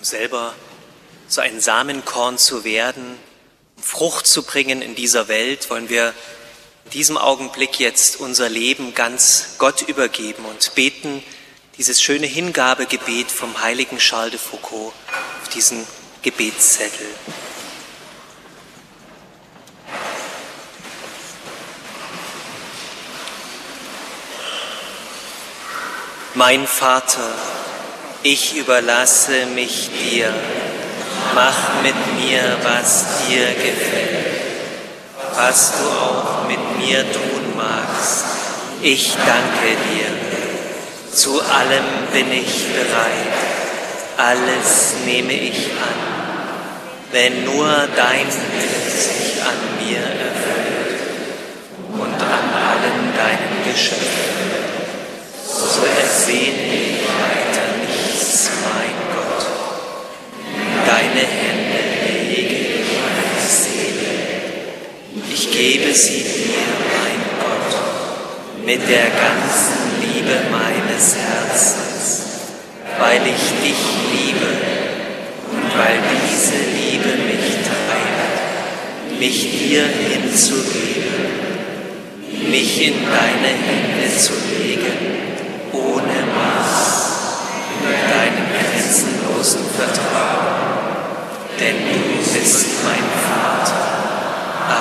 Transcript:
um selber so ein Samenkorn zu werden, um Frucht zu bringen in dieser Welt, wollen wir in diesem Augenblick jetzt unser Leben ganz Gott übergeben und beten dieses schöne Hingabegebet vom heiligen Charles de Foucauld auf diesen Gebetszettel. Mein Vater, ich überlasse mich dir, mach mit mir, was dir gefällt, was du auch mit mir tun magst. Ich danke dir, zu allem bin ich bereit, alles nehme ich an, wenn nur dein Wille sich an mir erfüllt und an allen deinen Geschöpfen. So ersehne ich weiter nichts, mein Gott. Deine Hände lege ich meine Seele. Ich gebe sie dir, mein Gott, mit der ganzen Liebe meines Herzens, weil ich dich liebe und weil diese Liebe mich treibt, mich dir hinzugeben, mich in deine Hände zu legen